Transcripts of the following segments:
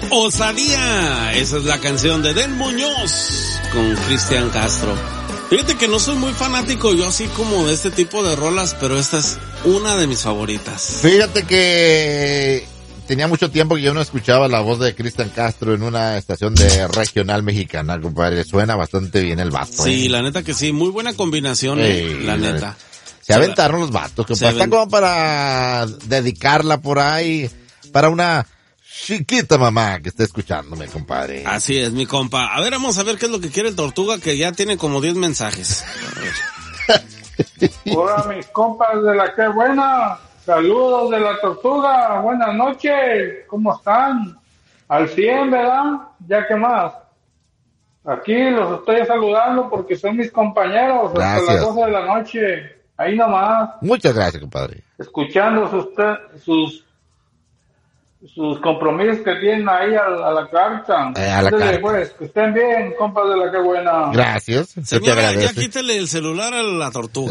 Osadía. Esa es la canción de Den Muñoz con Cristian Castro. Fíjate que no soy muy fanático yo así como de este tipo de rolas, pero esta es una de mis favoritas. Fíjate que tenía mucho tiempo que yo no escuchaba la voz de Cristian Castro en una estación de regional mexicana, compadre. Suena bastante bien el vato. Sí, la neta que sí, muy buena combinación, la neta. Se aventaron los vatos, compadre. Está como para dedicarla por ahí, para una chiquita mamá que está escuchándome, compadre. Así es, mi compa. A ver, vamos a ver qué es lo que quiere el Tortuga, que ya tiene como 10 mensajes. Hola, mis compas de la que buena. Saludos de la Tortuga. Buenas noches. ¿Cómo están? Al 100, ¿verdad? Ya que más. Aquí los estoy saludando porque son mis compañeros. Gracias. Hasta las 12 de la noche. Ahí nomás. Muchas gracias, compadre. Escuchando sus compromisos que tienen ahí a la carta. A la carta. Pues, que estén bien, compas de la que buena. Gracias. Señora, ya quítele el celular a la Tortuga.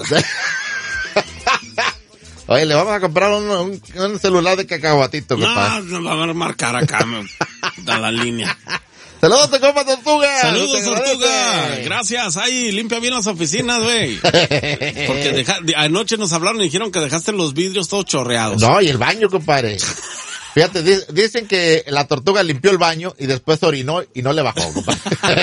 Oye, le vamos a comprar un celular de cacahuatito, compadre. No, va a marcar acá, a la línea. Saludos, compa Tortuga. Saludos, Tortuga. Gracias. Ahí, limpia bien las oficinas, güey. Porque anoche nos hablaron y dijeron que dejaste los vidrios todos chorreados. No, y el baño, compadre. Fíjate, dicen que la Tortuga limpió el baño y después orinó y no le bajó, compadre.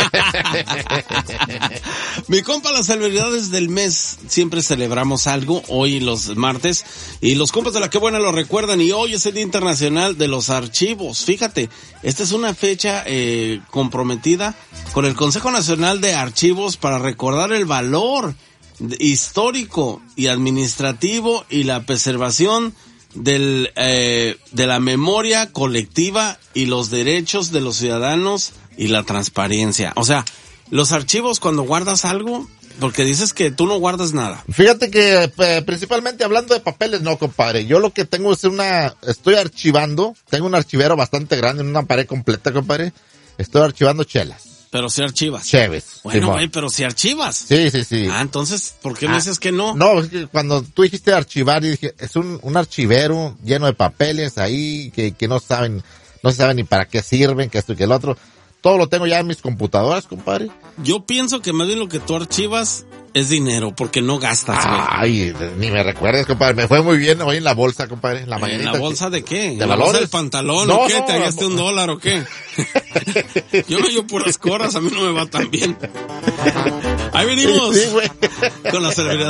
Mi compa, las celebridades del mes, siempre celebramos algo, hoy los martes, y los compas de la que buena lo recuerdan, y hoy es el Día Internacional de los Archivos. Fíjate, esta es una fecha comprometida con el Consejo Nacional de Archivos para recordar el valor histórico y administrativo y la preservación de la memoria colectiva y los derechos de los ciudadanos y la transparencia. O sea, los archivos, cuando guardas algo, porque dices que tú no guardas nada. Fíjate que principalmente hablando de papeles, no, compadre. Yo lo que tengo es estoy archivando, tengo un archivero bastante grande en una pared completa, compadre. Estoy archivando chelas. Pero si archivas. Chéves. Bueno, güey, pero si archivas. Sí. Ah, entonces, ¿por qué me dices que no? No, es que cuando tú dijiste archivar, y dije, es un archivero lleno de papeles ahí que no se saben ni para qué sirven, que esto y que el otro. Todo lo tengo ya en mis computadoras, compadre. Yo pienso que más bien lo que tú archivas es dinero, porque no gastas, güey. Ay, ni me recuerdes, compadre. Me fue muy bien hoy en la bolsa, compadre. La mañanita. ¿En la bolsa de qué? ¿De ¿La bolsa valores? del pantalón No, o qué? no, ¿Te hallaste $1 o qué? Yo me llevo puras corras, a mí no me va tan bien. Ahí venimos sí, güey. con la celebridad.